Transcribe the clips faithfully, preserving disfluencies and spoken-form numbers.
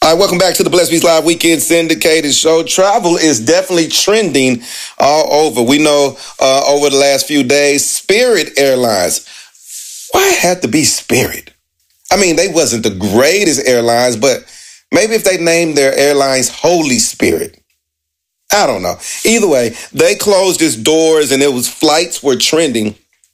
All right, welcome back to the Blessed Beast Live Weekend Syndicated Show. Travel is definitely trending all over. We know uh, over the last few days, Spirit Airlines. Why it had to be Spirit? I mean, they wasn't the greatest airlines, but maybe if they named their airlines Holy Spirit. I don't know. Either way, they closed its doors and it was flights were trending.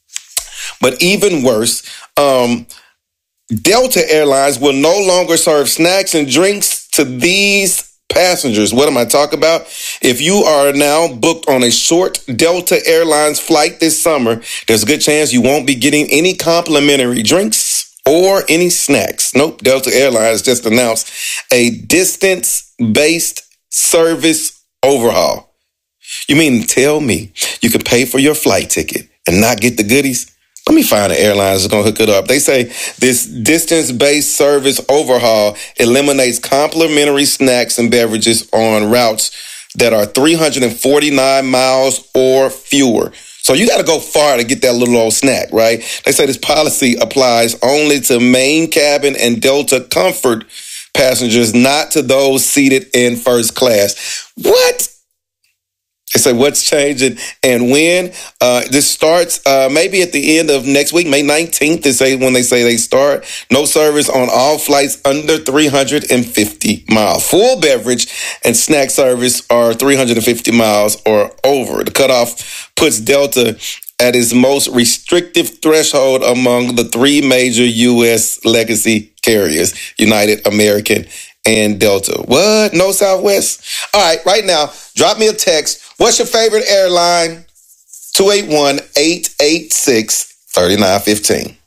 But even worse, um, Delta Airlines will no longer serve snacks and drinks to these passengers. What am I talking about? If you are now booked on a short Delta Airlines flight this summer, there's a good chance you won't be getting any complimentary drinks or any snacks. Nope, Delta Airlines just announced a distance-based service overhaul. You mean to tell me you could pay for your flight ticket and not get the goodies? Let me find an airline that's going to hook it up. They say this distance-based service overhaul eliminates complimentary snacks and beverages on routes that are three hundred forty-nine miles or fewer. So you got to go far to get that little old snack, right? They say this policy applies only to main cabin and Delta Comfort passengers, not to those seated in first class. What? They say what's changing and when. Uh, this starts uh, maybe at the end of next week, May nineteenth, they say when they say they start. No service on all flights under three hundred fifty miles. Full beverage and snack service are three hundred fifty miles or over. The cutoff puts Delta at its most restrictive threshold among the three major U S legacy carriers, United, American, and Delta. What? No Southwest? All right, right now, drop me a text. What's your favorite airline? two eight one, eight eight six, three nine one five.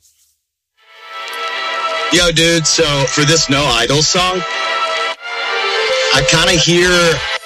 Yo, dude, so for this No Idol song, I kind of hear